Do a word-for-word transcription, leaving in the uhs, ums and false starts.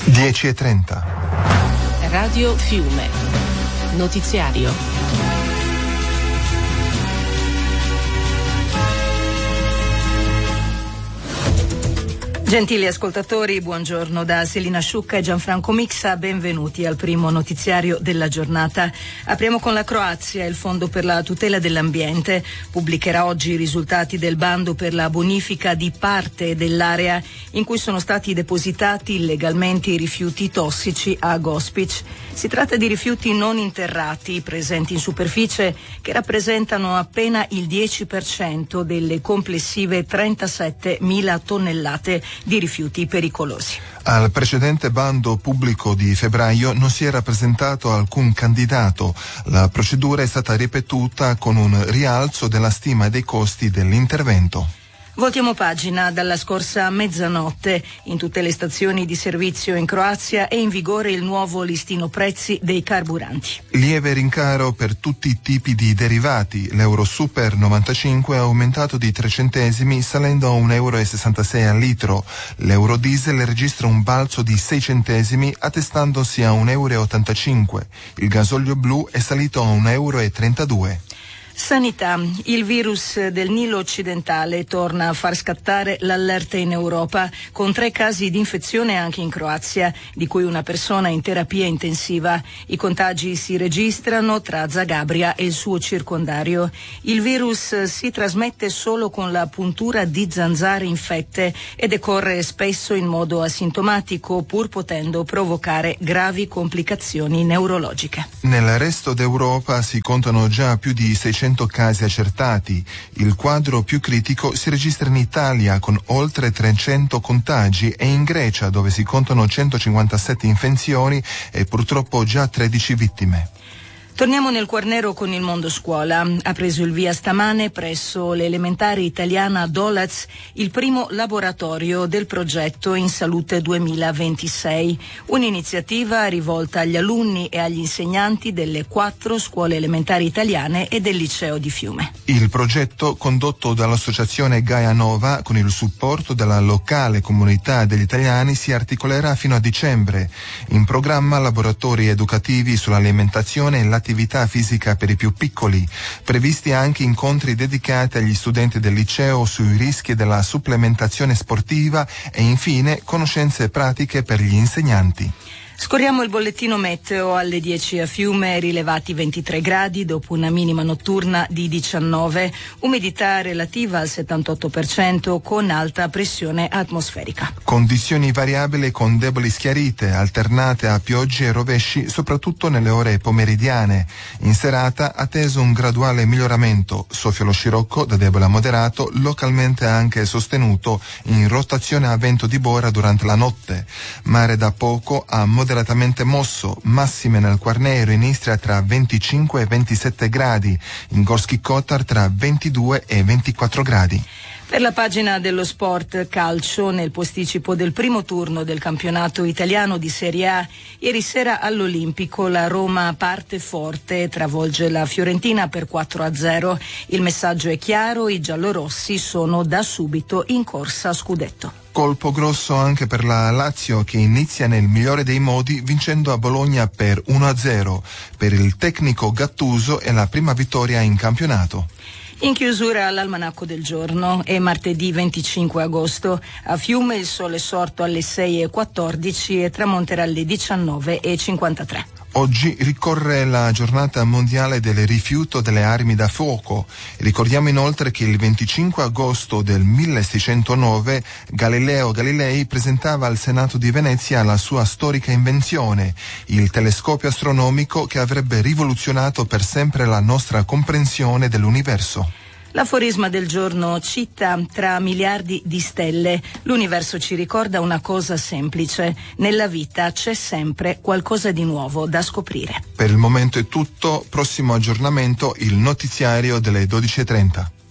dieci e trenta. Radio Fiume. Notiziario. Gentili ascoltatori, buongiorno da Selina Sciucca e Gianfranco Mixa, benvenuti al primo notiziario della giornata. Apriamo con la Croazia. Il Fondo per la tutela dell'ambiente pubblicherà oggi i risultati del bando per la bonifica di parte dell'area in cui sono stati depositati illegalmente i rifiuti tossici a Gospić. Si tratta di rifiuti non interrati presenti in superficie che rappresentano appena il dieci per cento delle complessive trentasettemila tonnellate di rifiuti pericolosi. Al precedente bando pubblico di febbraio non si era presentato alcun candidato. La procedura è stata ripetuta con un rialzo della stima dei costi dell'intervento. Voltiamo pagina. Dalla scorsa mezzanotte in tutte le stazioni di servizio in Croazia è in vigore il nuovo listino prezzi dei carburanti. Lieve rincaro per tutti i tipi di derivati. L'euro super novantacinque è aumentato di tre centesimi salendo a un euro e sessantasei al litro. L'euro diesel registra un balzo di sei centesimi attestandosi a un euro e ottantacinque. Il gasolio blu è salito a un euro e trentadue. Sanità. Il virus del Nilo occidentale torna a far scattare l'allerta in Europa, con tre casi di infezione anche in Croazia, di cui una persona in terapia intensiva. I contagi si registrano tra Zagabria e il suo circondario. Il virus si trasmette solo con la puntura di zanzare infette e decorre spesso in modo asintomatico, pur potendo provocare gravi complicazioni neurologiche. Nel resto d'Europa si contano già più di seicento casi accertati. Il quadro più critico si registra in Italia con oltre trecento contagi e in Grecia dove si contano centocinquantasette infezioni e purtroppo già tredici vittime. Torniamo nel Quarnero con il mondo scuola. Ha preso il via stamane presso l'elementare italiana Dolaz il primo laboratorio del progetto In Salute duemilaventisei, un'iniziativa rivolta agli alunni e agli insegnanti delle quattro scuole elementari italiane e del liceo di Fiume. Il progetto, condotto dall'associazione Gaia Nova con il supporto della locale comunità degli italiani, si articolerà fino a dicembre. In programma laboratori educativi sull'alimentazione e la attività fisica per i più piccoli, previsti anche incontri dedicati agli studenti del liceo sui rischi della supplementazione sportiva e infine conoscenze pratiche per gli insegnanti. Scorriamo il bollettino meteo. Alle dieci a Fiume rilevati ventitré gradi dopo una minima notturna di diciannove, umidità relativa al settantotto per cento con alta pressione atmosferica. Condizioni variabili con deboli schiarite alternate a piogge e rovesci soprattutto nelle ore pomeridiane. In serata atteso un graduale miglioramento, soffio lo scirocco da debole a moderato, localmente anche sostenuto in rotazione a vento di bora durante la notte. Mare da poco a moderatamente mosso, massime nel Quarnero in Istria tra venticinque e ventisette gradi, in Gorski Kotar tra ventidue e ventiquattro gradi. Per la pagina dello sport calcio, nel posticipo del primo turno del campionato italiano di Serie A, ieri sera all'Olimpico la Roma parte forte, travolge la Fiorentina per quattro a zero. Il messaggio è chiaro, i giallorossi sono da subito in corsa a scudetto. Colpo grosso anche per la Lazio che inizia nel migliore dei modi vincendo a Bologna per uno a zero. Per il tecnico Gattuso è la prima vittoria in campionato. In chiusura all'almanacco del giorno, è martedì venticinque agosto. A Fiume il sole è sorto alle sei e quattordici e tramonterà alle diciannove e cinquantatré. Oggi ricorre la giornata mondiale del rifiuto delle armi da fuoco. Ricordiamo inoltre che il venticinque agosto del milleseicentonove Galileo Galilei presentava al Senato di Venezia la sua storica invenzione, il telescopio astronomico che avrebbe rivoluzionato per sempre la nostra comprensione dell'universo. L'aforisma del giorno cita: tra miliardi di stelle, l'universo ci ricorda una cosa semplice: nella vita c'è sempre qualcosa di nuovo da scoprire. Per il momento è tutto, prossimo aggiornamento il notiziario delle dodici e trenta.